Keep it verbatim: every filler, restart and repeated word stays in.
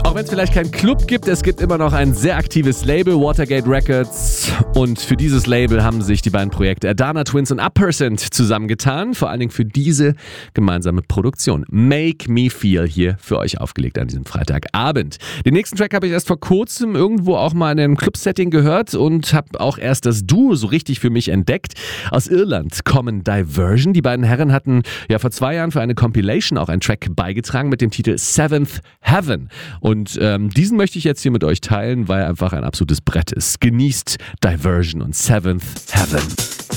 Auch wenn es vielleicht keinen Club gibt, es gibt immer noch ein sehr aktives Label, Watergate Records. Und für dieses Label haben sich die beiden Projekte Adana Twins und Uppercent zusammengetan. Vor allen Dingen für diese gemeinsame Produktion. Make Me Feel hier für euch aufgelegt an diesem Freitagabend. Den nächsten Track habe ich erst vor kurzem irgendwo auch mal in einem Club-Setting gehört und habe auch erst das Duo so richtig für mich entdeckt. Aus Irland kommen Diversion. Die beiden Herren hatten ja vor zwei Jahren für eine Compilation auch einen Track beigetragen mit dem Titel Seventh Heaven. Und ähm, diesen möchte ich jetzt hier mit euch teilen, weil er einfach ein absolutes Brett ist. Genießt Diversion und Seventh Heaven.